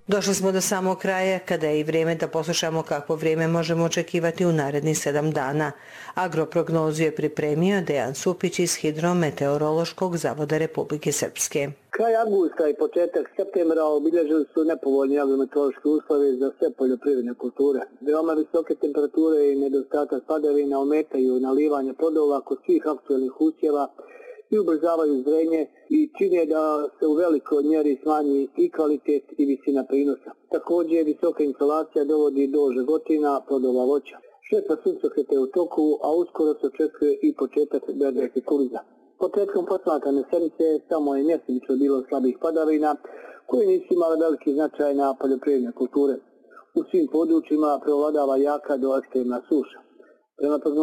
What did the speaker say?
Došli smo do samog kraja kada je i vrijeme da poslušamo kakvo vrijeme možemo očekivati u narednih 7 dana. Agroprognozu je pripremio Dejan Supić iz Hidrometeorološkog zavoda Republike Srpske. Kraj avgusta i početak septembra obilježili su nepovoljni agrometeorološki uslovi za sve poljoprivredne kulture. Veoma visoke temperature i nedostatak padavina ometaju nalivanje plodova kod svih aktuelnih usjeva i ubrzavaju zrenje i čine da se u velikoj mjeri smanji i kvalitet i visina prinosa. Također, visoka instalacija dovodi do žegotina plodova voća. Šetva suncokreta u toku, a uskoro se očekuje i početak berbe kukuruza. Početkom posmatrane sedmice samo je mjesečnično bilo slabih padavina koje nisu imale veliki značaj na poljoprivredne kulture. U svim područjima prevladava jaka do ekstremna suša. Prema